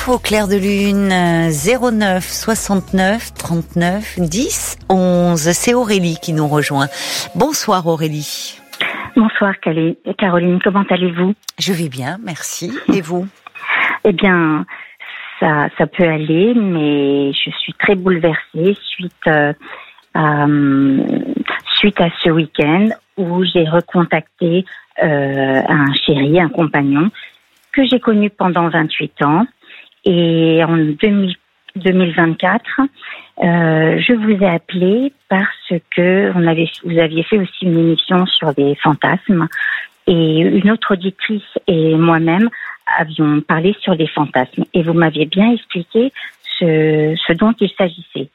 au clair de lune, 09 69 39 10 11. C'est Aurélie qui nous rejoint. Bonsoir Aurélie. Bonsoir Caroline, comment allez-vous? Je vais bien, merci. Et vous? Eh bien, ça peut aller, mais je suis très bouleversée suite à ce week-end où j'ai recontacté un chéri, un compagnon que j'ai connu pendant 28 ans. Et en 2024, je vous ai appelé parce que vous aviez fait aussi une émission sur des fantasmes et une autre auditrice et moi-même avions parlé sur des fantasmes et vous m'aviez bien expliqué ce dont il s'agissait.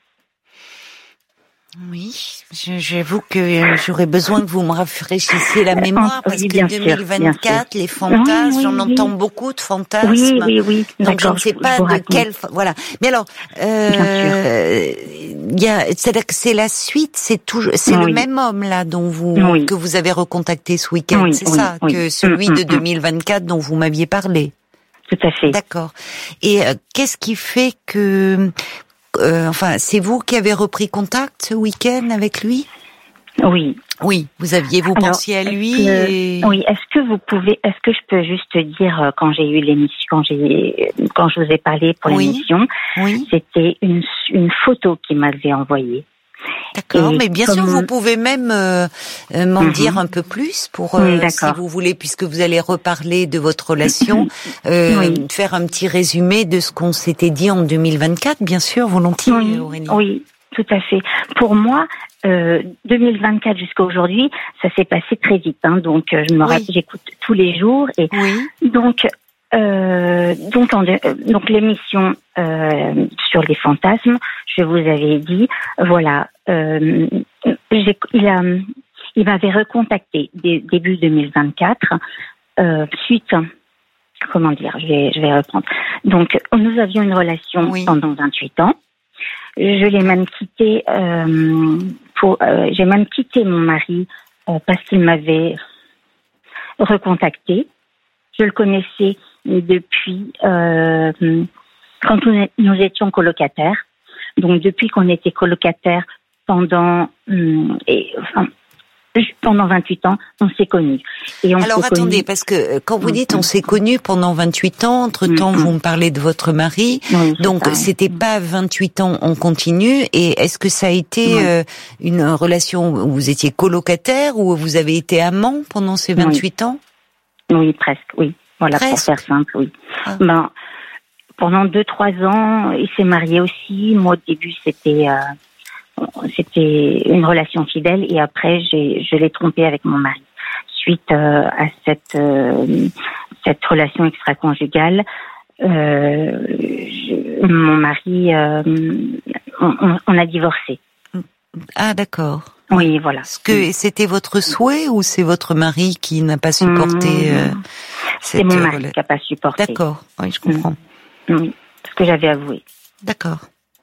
Oui, j'avoue que j'aurais besoin que vous me rafraîchissiez la mémoire parce que 2024, les fantasmes, j'en entends beaucoup de fantasmes. Oui. Donc je ne sais pas de quel, voilà. Mais alors, c'est-à-dire que c'est la suite, c'est le même homme là que vous avez recontacté ce week-end, c'est ça, que celui de 2024 dont vous m'aviez parlé. Tout à fait. D'accord. Et qu'est-ce qui fait que c'est vous qui avez repris contact ce week-end avec lui? Oui. Oui, vous pensiez à lui Oui, est-ce que je peux juste dire quand j'ai eu l'émission, quand je vous ai parlé pour l'émission, c'était une photo qu'il m'avait envoyée. D'accord, mais bien sûr, vous pouvez même m'en dire un peu plus pour, si vous voulez, puisque vous allez reparler de votre relation, faire un petit résumé de ce qu'on s'était dit en 2024, bien sûr, volontiers, Aurélie. Oui, tout à fait. Pour moi, 2024 jusqu'à aujourd'hui, ça s'est passé très vite, hein, donc j'écoute tous les jours et donc l'émission sur les fantasmes, je vous avais dit, voilà, il m'avait recontacté début 2024 suite, je vais reprendre. Donc nous avions une relation pendant 28 ans. Je l'ai même quitté j'ai même quitté mon mari parce qu'il m'avait recontacté. Je le connaissais depuis quand nous étions colocataires. Donc depuis qu'on était colocataires pendant 28 ans, on s'est connus. Alors attendez, parce que quand vous dites on s'est connus pendant 28 ans, entre-temps vous me parlez de votre mari, donc c'était pas 28 ans en continu, et est-ce que ça a été une relation où vous étiez colocataire ou vous avez été amant pendant ces 28 ans? Oui, presque, oui. Voilà, pour faire simple, oui. Pendant 2-3 ans, il s'est marié aussi. Moi, au début, c'était une relation fidèle, et après, je l'ai trompé avec mon mari. Suite à cette relation extra-conjugale, mon mari, on a divorcé. Ah, d'accord. Oui, voilà. Est-ce que c'était votre souhait ou c'est votre mari qui n'a pas supporté c'est mon mari qui n'a pas supporté. D'accord, oui, je comprends. Oui, ce que j'avais avoué. D'accord.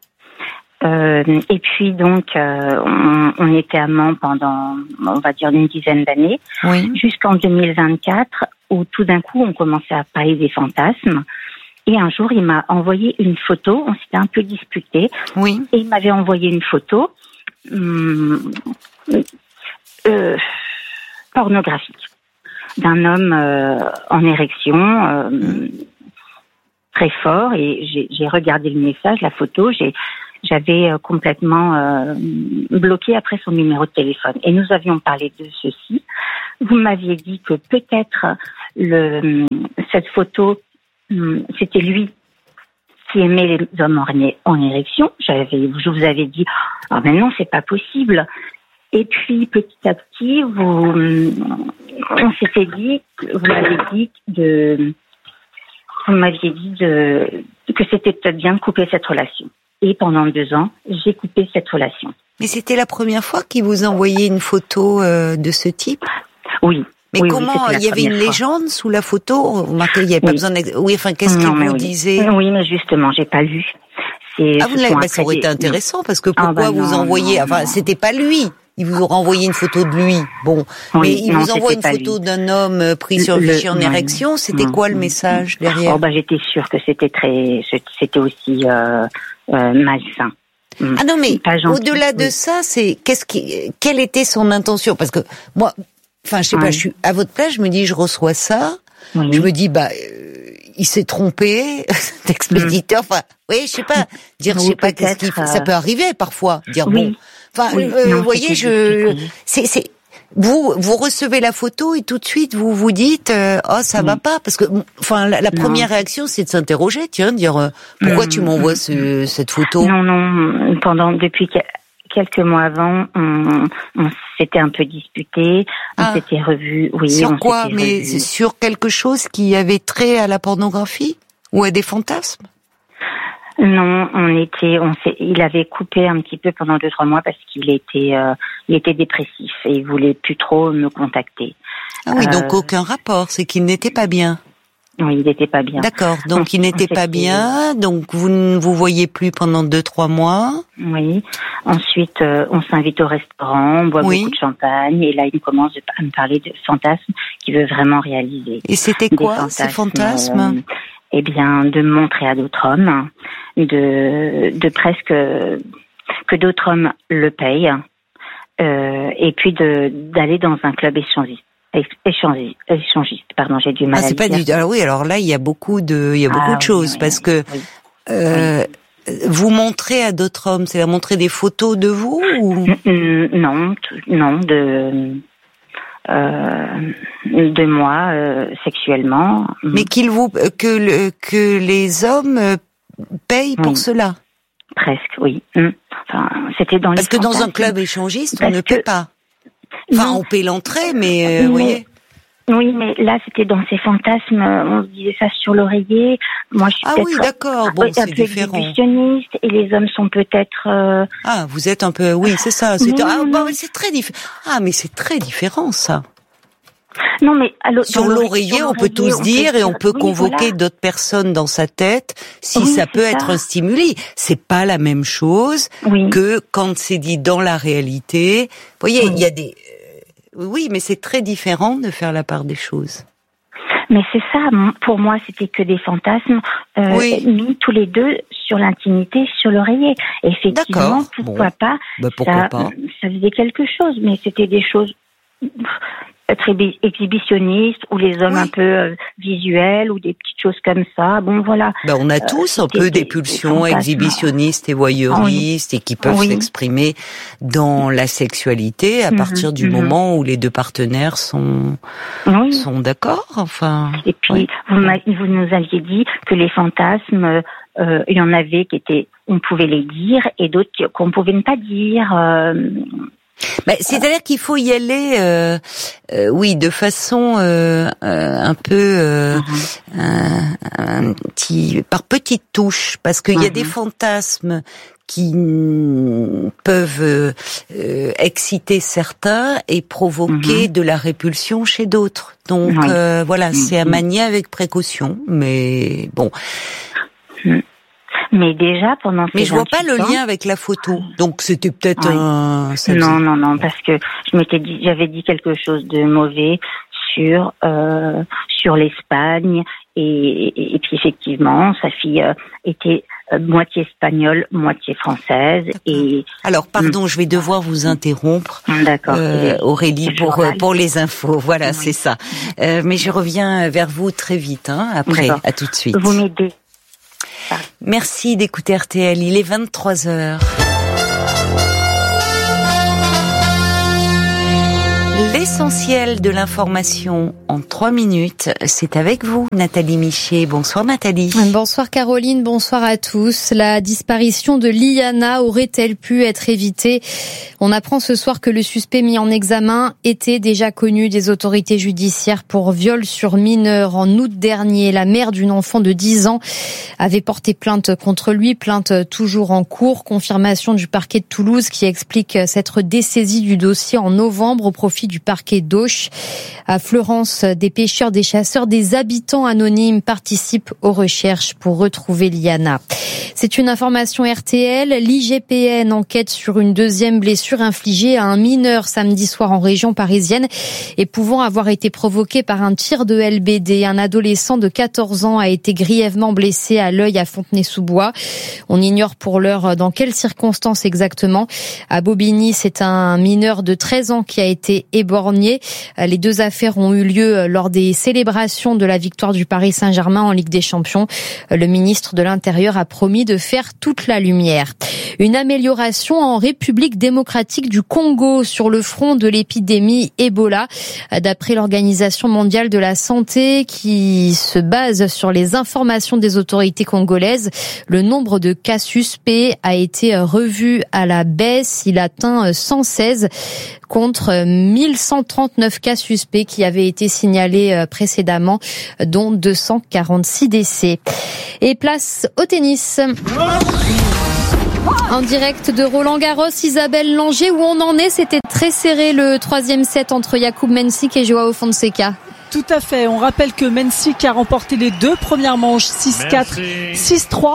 Et puis donc, on était amants pendant, on va dire, une dizaine d'années, jusqu'en 2024, où tout d'un coup, on commençait à parler des fantasmes. Et un jour, il m'a envoyé une photo. On s'était un peu disputé. Et il m'avait envoyé une photo pornographique d'un homme en érection, très fort. Et j'ai regardé le message, la photo. J'avais complètement bloqué après son numéro de téléphone. Et nous avions parlé de ceci. Vous m'aviez dit que peut-être cette photo, c'était lui qui aimait les hommes en érection. Je vous avais dit, mais non, c'est pas possible. Et puis, petit à petit, on s'était dit, vous m'aviez dit que c'était peut-être bien de couper cette relation. Et pendant 2 ans, j'ai coupé cette relation. Mais c'était la première fois qu'il vous envoyait une photo de ce type? Oui. Mais comment, il y avait une légende sous la photo? Vous marquez, il n'y avait pas besoin qu'est-ce qu'il vous disait? Oui, mais justement, j'ai pas lu. Ça aurait été intéressant, parce que pourquoi vous envoyez, c'était pas lui. il vous aura envoyé une photo de lui. Bon, oui, mais il non, vous envoie une photo d'un homme pris sur le fichier en érection. C'était quoi le message derrière? J'étais sûre que c'était aussi malsain. Ah non, mais au-delà de ça, c'est quelle était son intention? Parce que moi, enfin, je sais pas, je suis à votre place, je me dis, je reçois ça, je me dis, il s'est trompé, cet expéditeur. Enfin, oui, je sais pas, dire, je sais pas, qu'est-ce qu'il fait. Ça peut arriver parfois, dire bon. Enfin, vous voyez, vous recevez la photo et tout de suite vous vous dites ça va pas, parce que enfin la première réaction c'est de s'interroger, tiens, de dire pourquoi tu m'envoies cette photo. Non, depuis quelques mois avant, on s'était un peu disputé, on s'était revu. Oui. Sur quoi? Mais sur quelque chose qui avait trait à la pornographie ou à des fantasmes? Non, il avait coupé un petit peu pendant 2-3 mois parce qu'il était dépressif et il voulait plus trop me contacter. Ah oui, donc aucun rapport, c'est qu'il n'était pas bien. Oui, il n'était pas bien. D'accord, donc il n'était pas bien, donc vous ne vous voyez plus pendant 2-3 mois. Oui, ensuite on s'invite au restaurant, on boit beaucoup de champagne et là il commence à me parler de fantasmes qu'il veut vraiment réaliser. Et c'était quoi ces fantasmes? Eh bien, de me montrer à d'autres hommes, de presque que d'autres hommes le payent, et puis d'aller dans un club échangiste. Pardon, j'ai du mal à c'est le pas dire. du. Alors oui, alors là il y a beaucoup de choses parce que vous montrez à d'autres hommes, c'est à montrer des photos de vous ou non de moi sexuellement. Mais que les hommes payent pour cela. Presque, oui. Enfin, c'était dans parce que dans un club échangiste, on ne paie pas. Enfin, on paie l'entrée, mais vous voyez. Oui, mais là, c'était dans ces fantasmes. On se disait ça sur l'oreiller. Moi, je suis oui, d'accord. Bon, c'est différent. Exhibitionniste et les hommes sont peut-être. Vous êtes un peu. Oui, c'est ça. C'est très différent. Mais c'est très différent, ça. Non, mais sur l'oreiller, on peut tous dire et on peut convoquer d'autres personnes dans sa tête si ça peut être un stimuli. C'est pas la même chose que quand c'est dit dans la réalité. Vous voyez, il y a des. Oui, mais c'est très différent de faire la part des choses. Mais c'est ça, pour moi, c'était que des fantasmes mis tous les deux sur l'intimité, sur l'oreiller. Effectivement, pourquoi pas, ça faisait quelque chose, mais c'était des choses très exhibitionnistes ou les hommes un peu visuels ou des petites choses comme ça. Bon, voilà. On a tous un peu des pulsions exhibitionnistes et voyeuristes et qui peuvent s'exprimer dans la sexualité à partir du moment où les deux partenaires sont d'accord. Enfin. Et puis vous nous aviez dit que les fantasmes, il y en avait on pouvait les dire et d'autres qu'on pouvait ne pas dire. C'est-à-dire qu'il faut y aller, de façon un peu par petites touches, parce qu'il y a des fantasmes qui peuvent exciter certains et provoquer de la répulsion chez d'autres. Donc c'est à manier avec précaution, mais bon. Mais déjà, pendant ces 28 ans... Mais je vois pas le lien avec la photo. Donc c'était peut-être Non, parce que j'avais dit quelque chose de mauvais sur l'Espagne et puis effectivement, sa fille était moitié espagnole, moitié française et... Alors, pardon, je vais devoir vous interrompre. D'accord. Aurélie, pour les infos. Voilà, c'est ça. Mais je reviens vers vous très vite, après. D'accord. À tout de suite. Vous m'aidez. Merci d'écouter RTL, il est 23h. L'essentiel de l'information en 3 minutes, c'est avec vous, Nathalie Miché. Bonsoir Nathalie. Bonsoir Caroline, bonsoir à tous. La disparition de Liana aurait-elle pu être évitée ? On apprend ce soir que le suspect mis en examen était déjà connu des autorités judiciaires pour viol sur mineur. En août dernier, la mère d'une enfant de 10 ans avait porté plainte contre lui, plainte toujours en cours. Confirmation du parquet de Toulouse qui explique s'être dessaisi du dossier en novembre au profit du parquet d'Auch. À Fleurance, des pêcheurs, des chasseurs, des habitants anonymes participent aux recherches pour retrouver Liana. C'est une information RTL. L'IGPN enquête sur une deuxième blessure infligée à un mineur samedi soir en région parisienne et pouvant avoir été provoquée par un tir de LBD. Un adolescent de 14 ans a été grièvement blessé à l'œil à Fontenay-sous-Bois. On ignore pour l'heure dans quelles circonstances exactement. À Bobigny, c'est un mineur de 13 ans qui a été éborgné. Les deux affaires ont eu lieu lors des célébrations de la victoire du Paris Saint-Germain en Ligue des Champions. Le ministre de l'Intérieur a promis de faire toute la lumière. Une amélioration en République démocratique du Congo sur le front de l'épidémie Ebola. D'après l'Organisation mondiale de la santé qui se base sur les informations des autorités congolaises, le nombre de cas suspects a été revu à la baisse. Il atteint 116 contre 1139 cas suspects qui avaient été signalés précédemment, dont 246 décès. Et place au tennis. En direct de Roland-Garros, Isabelle Langer, où on en est, c'était très serré le troisième set entre Jakub Mensik et Joao Fonseca. Tout à fait, on rappelle que Mensik a remporté les deux premières manches, 6-4, 6-3.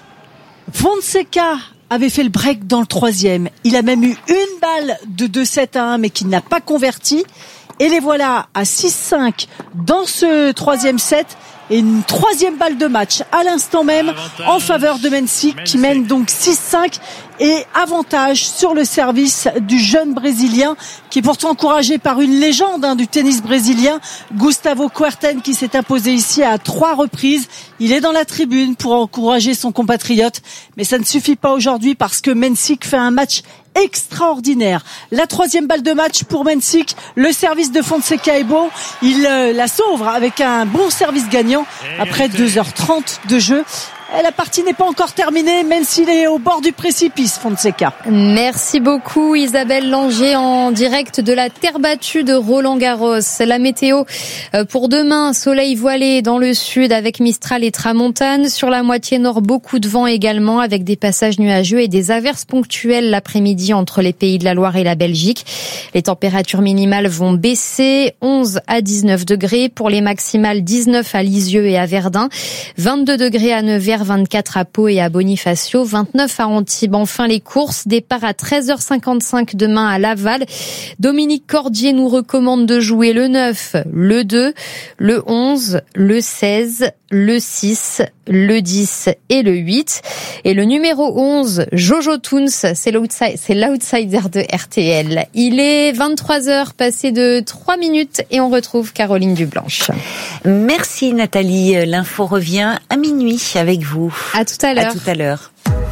Fonseca avait fait le break dans le troisième. Il a même eu une balle de 2-7-1, mais qu'il n'a pas converti. Et les voilà à 6-5 dans ce troisième set. Et une troisième balle de match à l'instant même en faveur de Mensik qui mène donc 6-5 et avantage sur le service du jeune Brésilien qui est pourtant encouragé par une légende du tennis brésilien, Gustavo Kuerten, qui s'est imposé ici à 3 reprises. Il est dans la tribune pour encourager son compatriote, mais ça ne suffit pas aujourd'hui parce que Mensik fait un match extraordinaire. La troisième balle de match pour Mensik, le service de Fonseca est beau, il la sauve avec un bon service gagnant après 2h30 de jeu. La partie n'est pas encore terminée, même s'il est au bord du précipice, Fonseca. Merci beaucoup Isabelle Langer en direct de la terre battue de Roland-Garros. La météo pour demain, soleil voilé dans le sud avec Mistral et Tramontane. Sur la moitié nord, beaucoup de vent également avec des passages nuageux et des averses ponctuelles l'après-midi entre les Pays de la Loire et la Belgique. Les températures minimales vont baisser, 11 à 19 degrés. Pour les maximales, 19 à Lisieux et à Verdun, 22 degrés à Nevers, 24 à Pau et à Bonifacio, 29 à Antibes. Enfin, les courses, départ à 13h55 demain à Laval. Dominique Cordier nous recommande de jouer le 9, le 2, le 11, le 16, le 6, le 10 et le 8. Et le numéro 11, Jojo Toons, c'est l'outsider de RTL. Il est 23h, passé de 3 minutes et on retrouve Caroline Dublanche. Merci Nathalie, l'info revient à minuit avec vous. À tout à l'heure. À tout à l'heure.